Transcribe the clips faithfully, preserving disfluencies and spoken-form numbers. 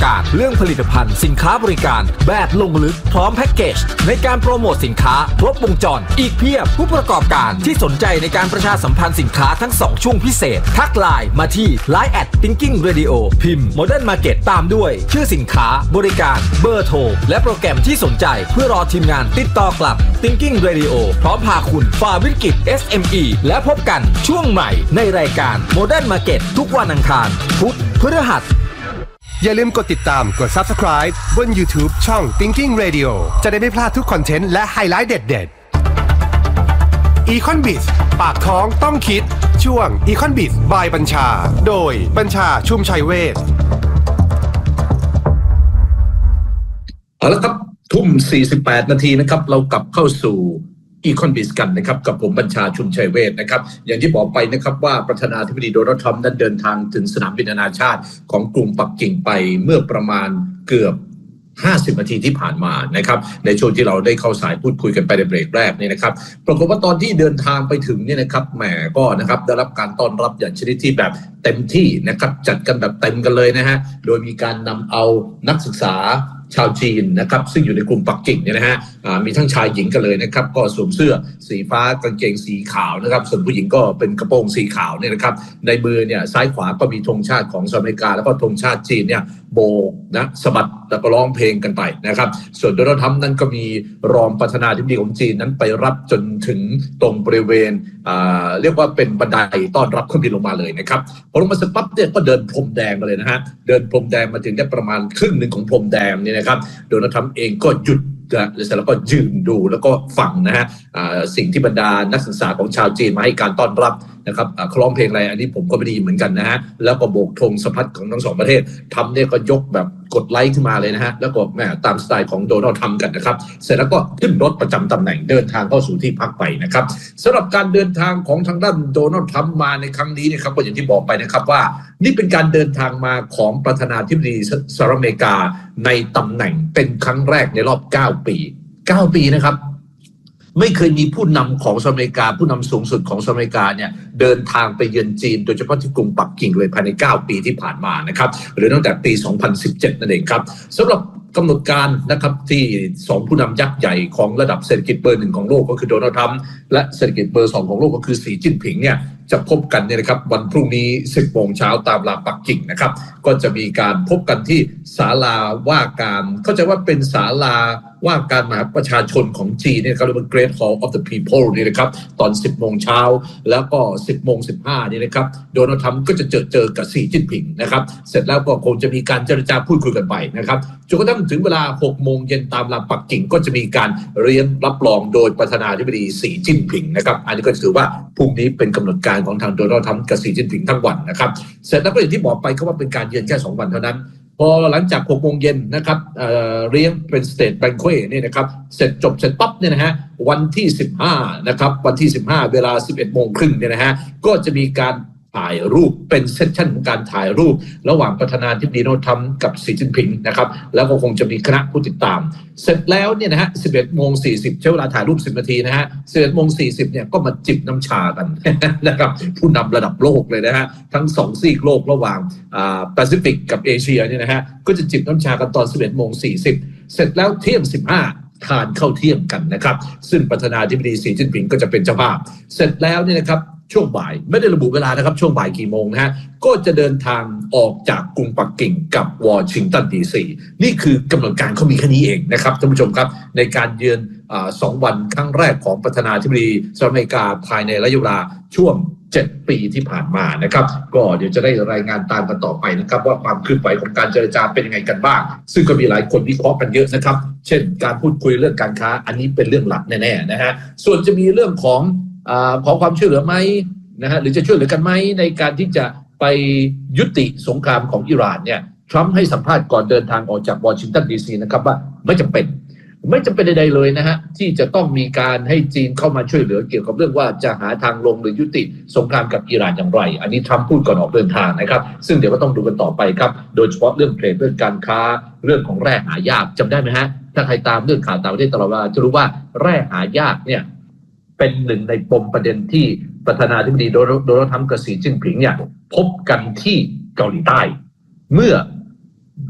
การณ์เรื่องผลิตภัณฑ์สินค้าบริการแบบลงลึกพร้อมแพ็กเกจในการโปรโมทสินค้าครบวงจรอีกเพียบผู้ประกอบการที่สนใจในการประชาสัมพันธ์สินค้าทั้งสองช่วงพิเศษทักไลน์มาที่ ไลน์ แอท Thinking Radio พิมพ์ Modern Market ตามด้วยชื่อสินค้าบริการเบอร์โทรและโปรแกรมที่สนใจเพื่อรอทีมงานติดต่อกลับ Thinking Radio พร้อมพาคุณฝ่าวิกฤต เอส เอ็ม อี และพบกันช่วงใหม่ในรายการ Modern Market ทุกวันอังคารพุธพฤหัสอย่าลืมกดติดตามกด Subscribe บน YouTube ช่อง Thinking Radio จะได้ไม่พลาดทุกคอนเทนต์และไฮไลท์เด็ดๆ Econ-Biz ปากท้องต้องคิดช่วง Econ-Biz by บัญชาโดยบัญชาชุมชัยเวชเอาละครับทุ่มสี่สิบแปดนาทีนะครับเรากลับเข้าสู่Econ-Biz กันนะครับกับผมบัญชาชุมชัยเวชนะครับอย่างที่บอกไปนะครับว่าประธานาธิบดีโดนัลด์ทรัมป์นั้นเดินทางถึงสนามบินนานาชาติของกรุงปักกิ่งไปเมื่อประมาณเกือบห้าสิบนาทีที่ผ่านมานะครับในช่วงที่เราได้เข้าสายพูดคุยกันไปในเบรกแรกนี่นะครับปรากฏว่าตอนที่เดินทางไปถึงเนี่ยนะครับแหมก็นะครับได้รับการต้อนรับอย่างชนิดที่แบบเต็มที่นะครับจัดกันแบบเต็มกันเลยนะฮะโดยมีการนำเอานักศึกษาชาวจีนนะครับซึ่งอยู่ในกรุงปักกิ่งเนี่ยนะฮะมีทั้งชายหญิงกันเลยนะครับก็สวมเสื้อสีฟ้ากางเกงสีขาวนะครับส่วนผู้หญิงก็เป็นกระโปรงสีขาวเนี่ยนะครับในมือเนี่ยซ้ายขวาก็มีธงชาติของสหรัฐอเมริกาแล้วก็ธงชาติจีนเนี่ยโบกนะสะบัดแล้วก็ร้องเพลงกันไปนะครับส่วนโดนัลด์ทรัมป์นั้นก็มีรองประธานาธิบดีของจีนนั้นไปรับจนถึงตรงบริเวณเรียกว่าเป็นบันไดต้อนรับเครื่องบินลงมาเลยนะครับพอลงมาเสร็จปั๊บเนี่ยก็เดินพรมแดงมาเลยนะฮะเดินพรมแดงมาถึงได้ประมาณครึ่งหนึ่งของพรมแดงเนี่ยนะครับโดนัลด์ทรัมป์เองก็หยุดแล้วก็ยืนดูแล้วก็ฟังนะฮะสิ่งที่บรรดานักศึกษาของชาวจีนมาให้การต้อนรับนะครับคล้องเพลงอะไรอันนี้ผมก็ไม่ได้ยินเหมือนกันนะฮะแล้วก็โบกธงสะพัดของทั้งสองประเทศทำเนี่ยก็ยกแบบกดไลค์ขึ้นมาเลยนะฮะแล้วก็แหมตามสไตล์ของโดนัลด์ทรัมป์กันนะครับเสร็จแล้วก็ขึ้นรถประจำตำแหน่งเดินทางเข้าสู่ที่พักไปนะครับสำหรับการเดินทางของทางด้านโดนัลด์ทรัมป์มาในครั้งนี้เนี่ยครับก็อย่างที่บอกไปนะครับว่านี่เป็นการเดินทางมาของประธานาธิบดีสหรัฐอเมริกาในตำแหน่งเป็นครั้งแรกในรอบเก้าปีเก้าปีนะครับไม่เคยมีผู้นำของสหรัฐอเมริกาผู้นำสูงสุดของสหรัฐอเมริกาเนี่ยเดินทางไปเยือนจีนโดยเฉพาะที่กรุงปักกิ่งเลยภายในเก้าปีที่ผ่านมานะครับหรือตั้งแต่ปีสองพันสิบเจ็ดนั่นเองครับสำหรับกำหนดการนะครับที่สองผู้นำยักษ์ใหญ่ของระดับเศรษฐกิจเบอร์หนึ่งของโลกก็คือโดนัลด์ทรัมป์และเศรษฐกิจเบอร์สองของโลกก็คือสีจิ้นผิงเนี่ยจะพบกันเนี่ยนะครับวันพรุ่งนี้สิบโมงเช้าตามเวลาปักกิ่งนะครับก็จะมีการพบกันที่ศาลาว่าการเข้าใจว่าเป็นศาลาว่าการมหาประชาชนของจีนเนี่ยเขาเรียกว่า Great Hall of the People นี่นะครับตอนสิบโมงเช้าแล้วก็สิบโมงสิบห้านี่นะครับโดนัลด์ทรัมป์ก็จะเจอเจอกับสีจิ้นผิงนะครับเสร็จแล้วก็คงจะมีการเจรจาพูดคุยกันไปนะครับจนกระทั่งถึงเวลาหกโมงเย็นตามเวลาปักกิ่งก็จะมีการเรียนรับรองโดยประธานาธิบดีสีจิ้นผิงนะครับอันนี้ก็ถือว่าพรุ่งนี้เป็นกำหนดการของทางโดนัลด์ทรัมป์กับสีจิ้นผิงทั้งวันนะครับเสร็จแล้วก็อย่างที่บอกไปเขาว่าเป็นการเยือนแค่สองวันเท่านั้นพอหลังจากหกโมงเย็นนะครับ เอ่อ เรียงเป็นสเตทแบงเควนี่นะครับเสร็จจบเสร็จปั๊บเนี่ยนะฮะวันที่สิบห้านะครับวันที่สิบห้าเวลา สิบเอ็ดโมงครึ่งเนี่ยนะฮะก็จะมีการถ่ายรูปเป็นเซสชั่นของการถ่ายรูประหว่างประธานาธิบดีโดนัลด์ทรัมป์กับสีจิ้นผิงนะครับแล้วก็คงจะมีคณะผู้ติดตามเสร็จแล้วเนี่ยนะฮะ สิบเอ็ดโมงสี่สิบ ใช้เวลาถ่ายรูปสิบนาทีนะฮะ สิบเอ็ดโมงสี่สิบ เนี่ยก็มาจิบน้ำชากัน นะครับผู้นำระดับโลกเลยนะฮะทั้งสองซีกโลกระหว่างอ่าแปซิฟิกกับเอเชียเนี่ยนะฮะก็จะจิบน้ำชากันตอน สิบเอ็ดโมงสี่สิบ เสร็จแล้วเที่ยงสิบห้าทานเข้าเที่ยงกันนะครับซึ่งประธานาธิบดีสีจิ้นผิงก็จะเป็นเจ้าภาพเสร็จแล้วเนี่ยนะครับช่วงบ่ายไม่ได้ระบุเวลานะครับช่วงบ่ายกี่โมงนะฮะก็จะเดินทางออกจากกรุงปักกิ่งกับวอชิงตันดีซีนี่คือกำหนดการเขามีแค่นี้เองนะครับท่านผู้ชมครับในการเยือนสองวันครั้งแรกของประธานาธิบดีสหรัฐอเมริกาภายในระยะเวลาช่วงเจ็ดปีที่ผ่านมานะครับก็เดี๋ยวจะได้รายงานตามกันต่อไปนะครับว่าความเคลื่อนไหวของการเจรจาเป็นยังไงกันบ้างซึ่งก็มีหลายคนวิเคราะห์กันเยอะนะครับเช่นการพูดคุยเรื่องการค้าอันนี้เป็นเรื่องหลักแน่ๆนะฮะส่วนจะมีเรื่องของอ่าขอความช่วยเหลือไหมนะฮะหรือจะช่วยเหลือกันไหมในการที่จะไปยุติสงครามของอิหร่านเนี่ยทรัมป์ให้สัมภาษณ์ก่อนเดินทางออกจากวอชิงตันดีซีนะครับว่าไม่จำเป็นไม่จำเป็นใดๆเลยนะฮะที่จะต้องมีการให้จีนเข้ามาช่วยเหลือเกี่ยวกับเรื่องว่าจะหาทางลงหรือยุติสงครามกับอิหร่านอย่างไรอันนี้ทรัมป์พูดก่อนออกเดินทางนะครับซึ่งเดี๋ยวก็ต้องดูกันต่อไปครับโดยเฉพาะเรื่องเทรดเรื่องการค้าเรื่องของแร่หายากจำได้ไหมฮะถ้าใครตามเรื่องข่าวต่างประเทศตลอดเวลาจะรู้ว่าแร่หายากเนี่ยเป็นหนึ่งในปมประเด็นที่ประธานาธิบดีโดนัลด์ทรัมป์กับสีจิ้นผิงเนี่ยพบกันที่เกาหลีใต้เมื่อ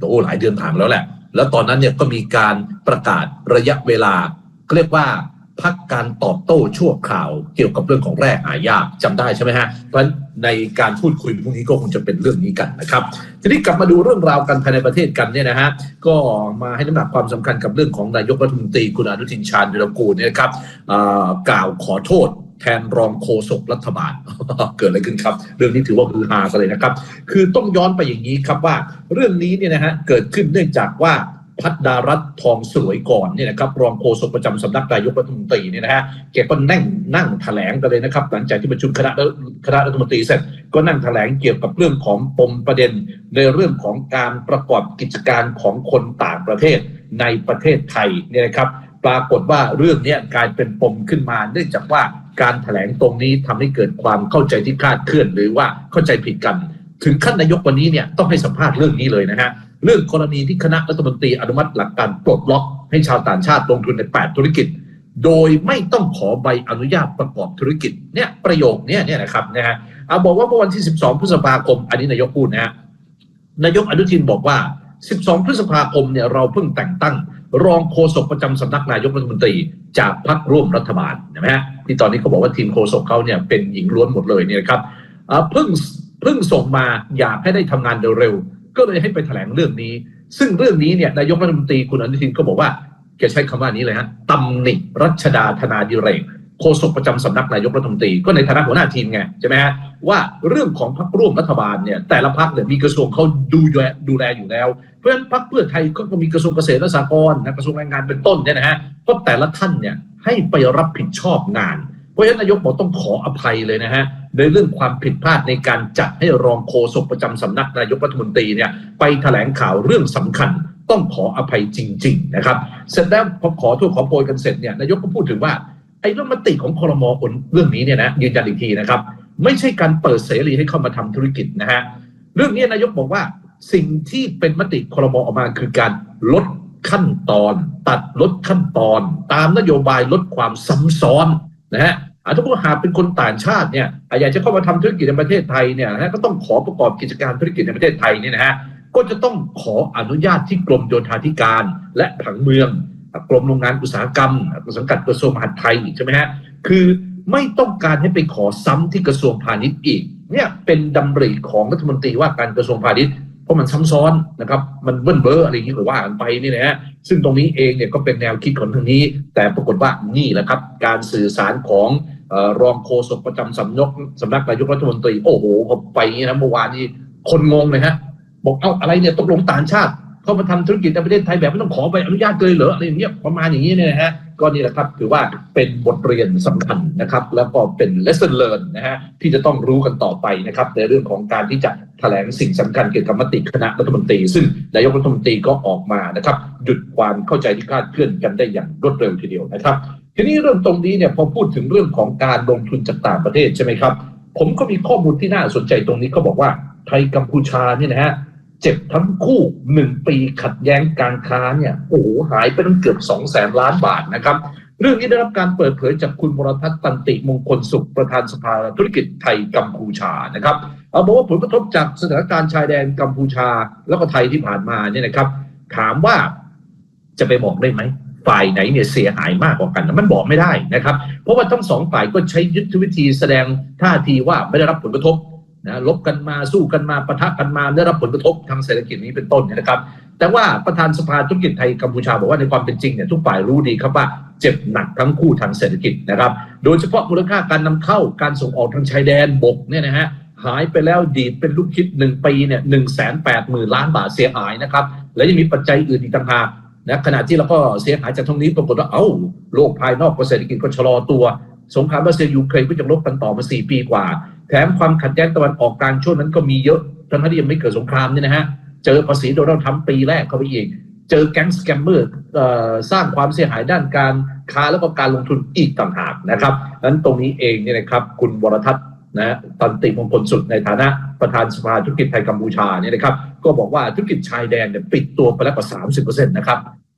โอ้หลายเดือนผ่านแล้วแหละแล้วตอนนั้นเนี่ยก็มีการประกาศระยะเวลาเรียกว่าพักการตอบโต้ชั่วคราวเกี่ยวกับเรื่องของแร่หายากจำได้ใช่ไหมฮะเพราะฉะนั้นในการพูดคุยพรุ่งนี้ก็คงจะเป็นเรื่องนี้กันนะครับทีนี้กลับมาดูเรื่องราวกันภายในประเทศกันเนี่ยนะฮะก็มาให้น้ำหนักความสำคัญกับเรื่องของนายกรัฐมนตรีคุณอนุทินชาญวีรกูลเนี่ยนะครับกล่าวขอโทษแทนรองโฆษกรัฐบาล เกิดอะไรขึ้นครับเรื่องนี้ถือว่าฮือฮากันเลยนะครับคือต้องย้อนไปอย่างนี้ครับว่าเรื่องนี้เนี่ยนะฮะเกิดขึ้นเนื่องจากว่าพัฒดารัตน์ทองสวยก่อนเนี่ยนะครับรองโฆษกประจำสำนักนายกรัฐมนตรีเนี่ยนะฮะแกก็นั่งนั่งแถลงกันเลยนะครับหลังจากที่ประชุมคณะคณะรัฐมนตรีเสร็จก็นั่งแถลงเกี่ยวกับเรื่องของปมประเด็นในเรื่องของการประกอบกิจการของคนต่างประเทศในประเทศไทยเนี่ยนะครับปรากฏว่าเรื่องนี้กลายเป็นปมขึ้นมาเนื่องจากว่าการแถลงตรงนี้ทำให้เกิดความเข้าใจที่คลาดเคลื่อนหรือว่าเข้าใจผิดกันถึงขั้นนายกวันนี้เนี่ยต้องให้สัมภาษณ์เรื่องนี้เลยนะฮะเรื่องกรณีที่คณะรัฐมนตรีอนุมัติหลักการปลดล็อกให้ชาวต่างชาติลงทุนในแปดธุรกิจโดยไม่ต้องขอใบอนุญาตประกอบธุรกิจเนี่ยประโยคนี้เนี่ยนะครับนะฮะเอาบอกว่าเมื่อวันที่สิบสองพฤษภาคมอันนี้นายกพูดนะฮะนายกอนุทินบอกว่าสิบสองพฤษภาคมเนี่ยเราเพิ่งแต่งตั้งรองโฆษกประจำสำนักนายกรัฐมนตรีจากพรรคร่วมรัฐบาลนะฮะที่ตอนนี้เขาบอกว่าทีมโฆษกเขาเนี่ยเป็นหญิงล้วนหมดเลยเนี่ยครับเพิ่งเพิ่งส่งมาอยากให้ได้ทำงานเร็วๆก็เลยให้ไปแถลงเรื่องนี้ซึ่งเรื่องนี้เนี่ยนายกรัฐมนตรีคุณอนุทินก็บอกว่าแกใช้คำว่านี้เลยฮะตำหนิรัชดาธนาดิเรกโฆษกประจำสำนักนายกรัฐมนตรีก็ในฐานะหัวหน้าทีมไงใช่ไหมฮะว่าเรื่องของพรรคร่วมรัฐบาลเนี่ยแต่ละพรรคเนี่ยมีกระทรวงเขาดูแลดูแลอยู่แล้วเพราะฉะนั้นพรรคเพื่อไทยก็มีกระทรวงเกษตรและสหกรณ์นะกระทรวงแรงงานเป็นต้นเนี่ยนะฮะก็แต่ละท่านเนี่ยให้ไปรับผิดชอบงานเพราะฉะนั้นนายกบอกต้องขออภัยเลยนะฮะในเรื่องความผิดพลาดในการจัดให้รองโฆษกประจำสำนักนายกรัฐมนตรีเนี่ยไปแถลงข่าวเรื่องสำคัญต้องขออภัยจริงๆนะครับเสร็จแล้วพอขอโทษขอโพยกันเสร็จเนี่ยนายกก็พูดถึงว่าไอ้เรื่องมติของครม.เรื่องนี้เนี่ยนะยืนยันอีกทีนะครับไม่ใช่การเปิดเสรีให้เข้ามาทำธุรกิจนะฮะเรื่องนี้นายกบอกว่าสิ่งที่เป็นมติครม.ออกมาคือการลดขั้นตอนตัดลดขั้นตอนตามนโยบายลดความซ้ำซ้อนนะฮะถ้าหากเป็นคนต่างชาติเนี่ยอยากจะเข้ามาทำธุรกิจในประเทศไทยเนี่ยนะก็ต้องขอประกอบกิจการธุรกิจในประเทศไทยเนี่ยนะฮะก็จะต้องขออนุญาตที่กรมโยธาธิการและผังเมืองกรมโรงงานอุตสาหกรรมสังกัดกระทรวงมหาดไทยใช่ไหมฮะคือไม่ต้องการให้ไปขอซ้ำที่กระทรวงพาณิชย์อีกเนี่ยเป็นดำริของรัฐมนตรีว่าการกระทรวงพาณิชย์เพราะมันซ้ำซ้อนนะครับมันเบิ้ลเบ้ออะไรอย่างนี้หรือว่ากันไปนี่นะฮะซึ่งตรงนี้เองเนี่ยก็เป็นแนวคิดของทางนี้แต่ปรากฏว่านี่แหละครับการสื่อสารของรองโฆษกประจำสำนักสำนักนายกรัฐมนตรีโอ้โหพอไปนะเมื่อวานนี้คนงงเลยฮะบอกเอ้าอะไรเนี่ยตกลงต่างชาติเข้ามาทำธุรกิจในประเทศไทยแบบไม่ต้องขอใบอนุญาตเลยเหรออะไรอย่างเงี้ยประมาณอย่างนี้เนี่ยนะฮะก็นี่แหละครับถือว่าเป็นบทเรียนสำคัญนะครับแล้วก็เป็น lesson learn นะฮะที่จะต้องรู้กันต่อไปนะครับในเรื่องของการที่จะแถลงสิ่งสำคัญเกี่ยวกับมติคณะรัฐมนตรีซึ่งนายกรัฐมนตรีก็ออกมานะครับหยุดความเข้าใจที่คลาดเคลื่อนกันได้อย่างรวดเร็วทีเดียวนะครับทีนี้เรื่องตรงนี้เนี่ยพอพูดถึงเรื่องของการลงทุนจากต่างประเทศใช่ไหมครับผมก็มีข้อมูลที่น่าสนใจตรงนี้เขาบอกว่าไทยกัมพูชาเนี่ยนะฮะเจ็บทั้งคู่หนึ่งปีขัดแย้งการค้าเนี่ยโอ้โหหายไปตั้งเกือบสองแสนล้านบาทนะครับเรื่องนี้ได้รับการเปิดเผยจากคุณวรทัศน์ตันติมงคลสุขประธานสภาธุรกิจไทยกัมพูชานะครับเอาบอกว่าผลกระทบจากสถานการณ์ชายแดนกัมพูชาแล้วก็ไทยที่ผ่านมาเนี่ยนะครับถามว่าจะไปบอกได้ไหมฝ่ายไหนเนี่ยเสียหายมากกว่ากันมันบอกไม่ได้นะครับเพราะว่าทั้งสองฝ่ายก็ใช้ยุทธวิธีแสดงท่าทีว่าไม่ได้รับผลกระทบนะลบกันมาสู้กันมาปะทะกันมาได้รับผลกระทบทางเศรษฐกิจนี้เป็นต้นนะครับแต่ว่าประธานสภาธุรกิจไทยกัมพูชาบอกว่าในความเป็นจริงเนี่ยทุกฝ่ายรู้ดีครับว่าเจ็บหนักทั้งคู่ทางเศรษฐกิจนะครับโดยเฉพาะมูลค่าการนำเข้าการส่งออกทางชายแดนบกเนี่ยนะฮะหายไปแล้วดีดเป็นลูกคิดหนึ่งปีเนี่ยหนึ่งแสนแปดหมื่นล้านบาทเสียหายนะครับและยังมีปัจจัยอื่นอีกต่างหากนะขณะที่เราก็เสียหายจากตรงนี้ปรากฏว่าเอ้าโลกภายนอกเศรษฐกิจก็ชะลอตัวสงครามรัสเซียยูเครนก็จะลบกันต่อมาสี่ปีกว่าแถมความขัดแย้งตะวันออกกลางช่วงนั้นก็มีเยอะทั้งที่ยังไม่เกิดสงครามเนี่ยนะฮะเจอภาษีโดนัลด์ทรัมป์ปีแรกเข้าไปอีกเจอแก๊งสแกมเมอร์สร้างความเสียหายด้านการค้าแล้วก็การลงทุนอีกต่างหากนะครับนั้นตรงนี้เองเนี่ยนะครับคุณวรทัศน์นะตันติมงคลสุขในฐานะประธานสภาธุรกิจไทยกัมพูชาเนี่ยนะครับก็บอกว่าธุรกิจชายแดนเนี่ยปิดตัวไปแล้วกว่า สามสิบเปอร์เซ็นต์ นะครับ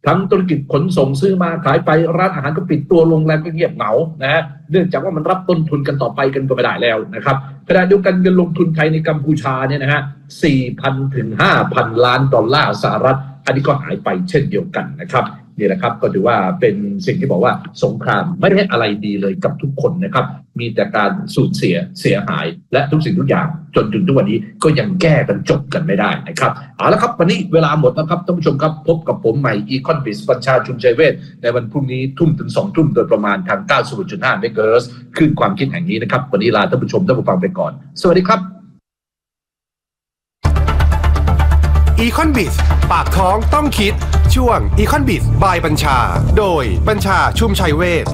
ทั้งธุรกิจขนส่งซื้อมาขายไปร้านอาหารก็ปิดตัวโรงแรมก็เงียบเหงานะฮะเนื่องจากว่ามันรับต้นทุนกันต่อไปกันก็ไม่ได้แล้วนะครับขณะเดียวกันเงินลงทุนไทยในกัมพูชาเนี่ยนะฮะ สี่พัน ถึง ห้าพัน ล้านดอลลาร์สหรัฐอันนี้ก็หายไปเช่นเดียวกันนะครับนี่แหละครับก็ถือว่าเป็นสิ่งที่บอกว่าสงครามไม่ได้อะไรดีเลยกับทุกคนนะครับมีแต่การสูญเสียเสียหายและทุกสิ่งทุกอย่างจนถึงทุกวันนี้ก็ยังแก้กันจบกันไม่ได้นะครับเอาละครับวันนี้เวลาหมดแล้วครับท่านผู้ชมครับพบกับผมใหม่ Economist บัญชาชุมชัยเวชในวันพรุ่งนี้ทุ่มถึงสองทุ่มโดยประมาณทาง เก้าสิบจุดห้า เมกะเฮิรตซ์คลื่นความคิดแห่งนี้นะครับวันนี้ลาท่านผู้ชมท่านผู้ฟังไปก่อนสวัสดีครับ Economist ปากท้องต้องคิดช่วง Economist by บัญชาโดยบัญชาชุมชัยเวช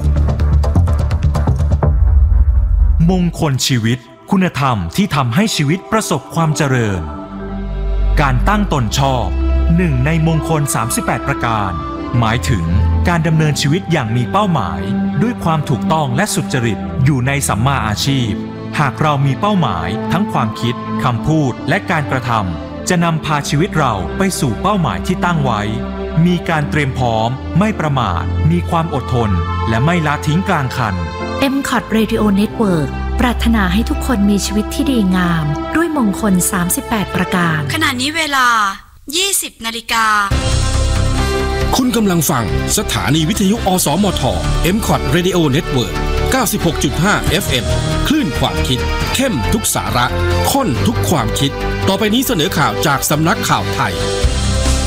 มงคลชีวิตคุณธรรมที่ทำให้ชีวิตประสบความเจริญการตั้งตนชอบหนึ่งในมงคลสามสิบแปดประการหมายถึงการดำเนินชีวิตอย่างมีเป้าหมายด้วยความถูกต้องและสุจริตอยู่ในสัมมาอาชีพหากเรามีเป้าหมายทั้งความคิดคำพูดและการกระทำจะนำพาชีวิตเราไปสู่เป้าหมายที่ตั้งไว้มีการเตรียมพร้อมไม่ประมาทมีความอดทนและไม่ละทิ้งกลางคันเอ็ม คอท Radio Network ปรารถนาให้ทุกคนมีชีวิตที่ดีงามด้วยมงคลสามสิบแปดประการขณะนี้เวลา ยี่สิบนาฬิกาคุณกำลังฟังสถานีวิทยุอสมท เอ็ม คอท Radio Network เก้าสิบหกจุดห้า เอฟ เอ็ม คลื่นความคิดเข้มทุกสาระข้นทุกความคิดต่อไปนี้เสนอข่าวจากสำนักข่าวไทย